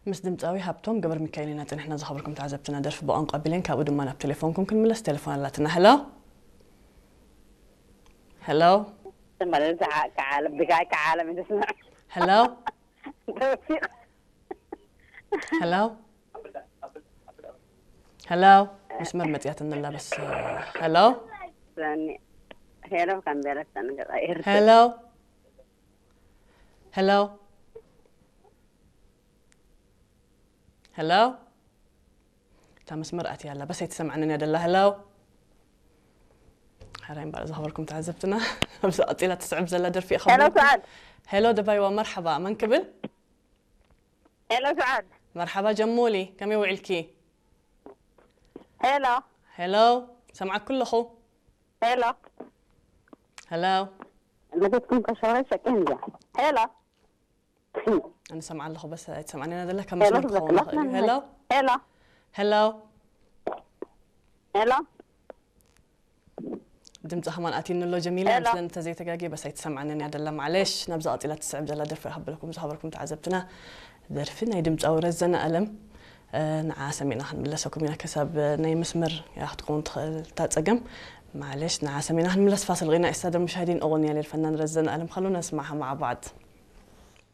مس دمتاوي هابتوم قبل مكايلينات نحن زخبركم تعذبتنا درف بقى قابلين كابو دمانا بتليفونكم كنملس تليفوناتنا. هلو هلو تمام كعالم بقاي كعالم انت اسمع. هلو هلو هلو مش مرمتياتنا لا بس هلو يعني هيرو كان بيرس انا غير هلو هلو هلو تامس مرأت يلا بس يتسمعنا يا دلا. هلو حرام بقى زهوركم تعذبتنا بس أطيلة تسعب زلا در في أخبار. هلو سعاد. هلو دبي ومرحبا من قبل. هلو سعاد. مرحبا جمولي كم يوعلكي. هلو هلو سمعك كل أخو. هلو هلو ما تكون كشوي سكين جا. هلو أنا سمع له بس تسمعني أنا دلك كم هلو اسمك خو. هلو هلو هلو هلو دمت همان أتين له جميلة مثلا أنت زي تجاجي بس يتسمعني أنا دللا معلش نبزة أطيلة تسعب دللا درف أحبلكم زهبركم تعذبتنا درفنا يدمت أو رزنا ألم نعاسمينا هنملسكم يا كسب ناي مسمر يا تكون تاتسقم معلش نعاسمينا هنملس فاصل غناء السادة المشاهدين أغنية للفنان رزنا ألم خلونا نسمعها مع بعض.